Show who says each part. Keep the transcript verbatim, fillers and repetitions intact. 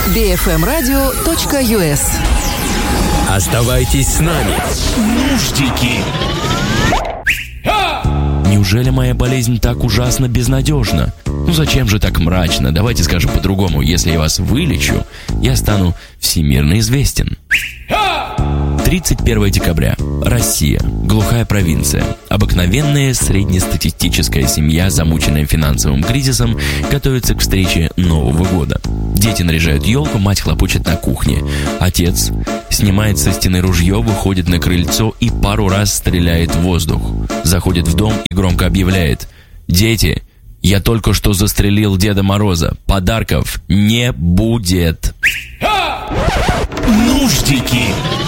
Speaker 1: би эф эм радио точка ю эс.
Speaker 2: Оставайтесь с нами. Нуждики.
Speaker 3: Неужели моя болезнь так ужасно безнадежна? Ну зачем же так мрачно? Давайте скажем по-другому. Если я вас вылечу, я стану всемирно известен. тридцать первое декабря. Россия. Глухая провинция. Обыкновенная среднестатистическая семья, замученная финансовым кризисом, готовится к встрече Нового года. Дети наряжают елку, мать хлопочет на кухне. Отец снимает со стены ружье, выходит на крыльцо и пару раз стреляет в воздух. Заходит в дом и громко объявляет: «Дети, я только что застрелил Деда Мороза. Подарков не будет».
Speaker 2: Нуждики.